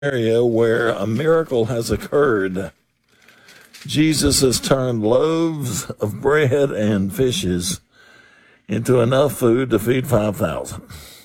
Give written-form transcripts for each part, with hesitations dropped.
Area where a miracle has occurred. Jesus has turned loaves of bread and fishes into enough food to feed 5,000.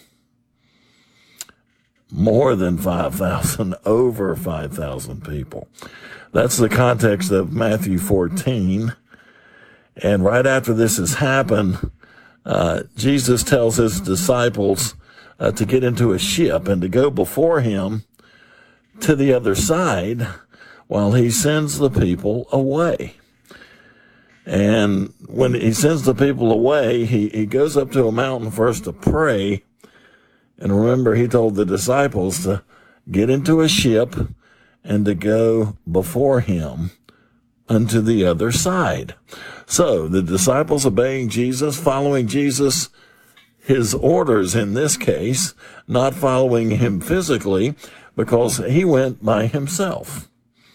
More than 5,000, over 5,000 people. That's the context of Matthew 14. And right after this has happened, Jesus tells his disciples to get into a ship and to go before him to the other side while he sends the people away. And when he sends the people away, he goes up to a mountain first to pray. And remember, he told the disciples to get into a ship and to go before him unto the other side. So the disciples obeying Jesus, following Jesus, his orders in this case, not following him physically, because he went by himself.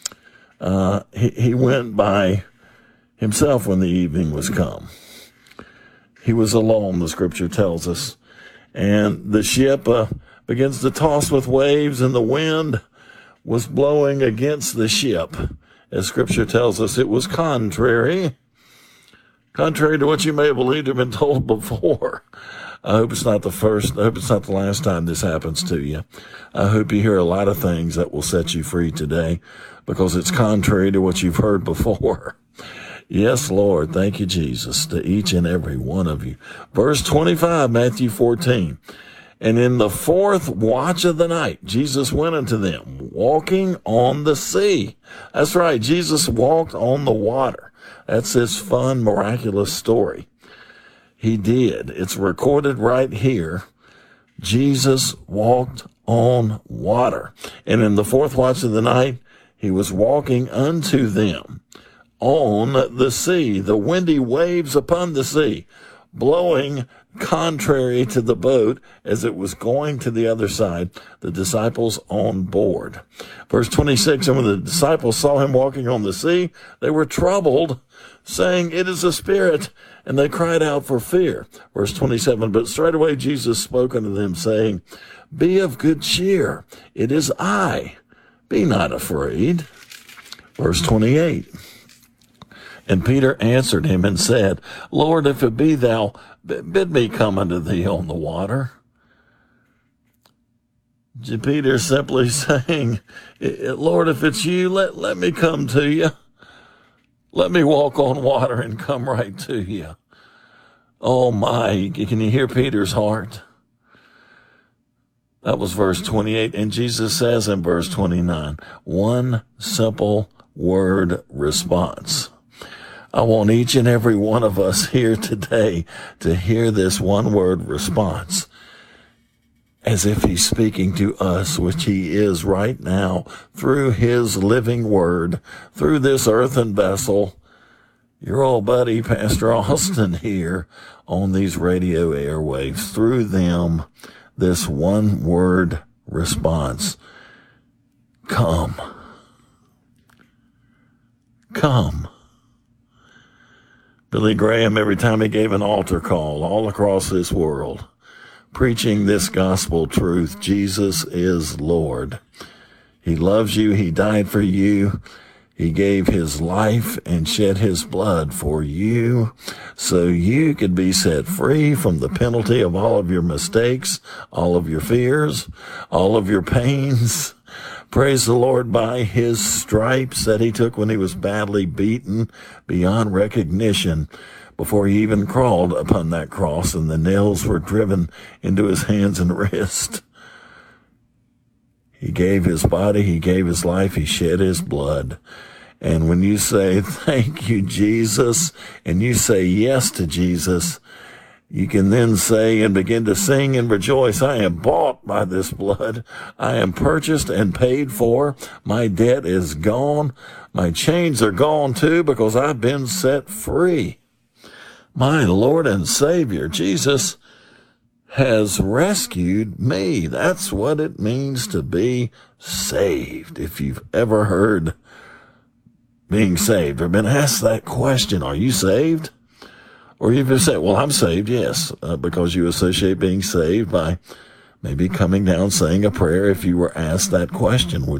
He went by himself when the evening was come. He was alone, the scripture tells us. And the ship begins to toss with waves, and the wind was blowing against the ship. As scripture tells us, it was contrary to what you may have believed or been told before. I hope it's not the first. I hope it's not the last time this happens to you. I hope you hear a lot of things that will set you free today, because it's contrary to what you've heard before. Yes, Lord. Thank you, Jesus, to each and every one of you. Verse 25, Matthew 14. And in the fourth watch of the night, Jesus went unto them, walking on the sea. That's right. Jesus walked on the water. That's this fun, miraculous story. He did. It's recorded right here. Jesus walked on water. And in the fourth watch of the night, he was walking unto them on the sea, the windy waves upon the sea, blowing contrary to the boat as it was going to the other side, the disciples on board. Verse 26, and when the disciples saw him walking on the sea, they were troubled, saying, "It is a spirit," and they cried out for fear. Verse 27, but straightway Jesus spoke unto them, saying, "Be of good cheer, it is I, be not afraid." Verse 28, and Peter answered him and said, "Lord, if it be thou, bid me come unto thee on the water." Peter simply saying, "Lord, if it's you, let me come to you. Let me walk on water and come right to you." Oh my, can you hear Peter's heart? That was verse 28. And Jesus says in verse 29, one simple word response. I want each and every one of us here today to hear this one word response, as if he's speaking to us, which he is right now through his living word, through this earthen vessel. Your old buddy, Pastor Austin, here on these radio airwaves, through them, this one word response. Come. Come. Billy Graham, every time he gave an altar call all across this world, preaching this gospel truth, Jesus is Lord. He loves you. He died for you. He gave his life and shed his blood for you so you could be set free from the penalty of all of your mistakes, all of your fears, all of your pains. Praise the Lord, by his stripes that he took when he was badly beaten beyond recognition, before he even crawled upon that cross and the nails were driven into his hands and wrist. He gave his body, he gave his life, he shed his blood. And when you say, "Thank you, Jesus," and you say yes to Jesus, you can then say and begin to sing and rejoice, "I am bought by this blood. I am purchased and paid for. My debt is gone. My chains are gone too, because I've been set free. My Lord and Savior, Jesus, has rescued me." That's what it means to be saved. If you've ever heard being saved or been asked that question, are you saved? Or you've just said, "Well, I'm saved," yes, because you associate being saved by maybe coming down saying a prayer if you were asked that question.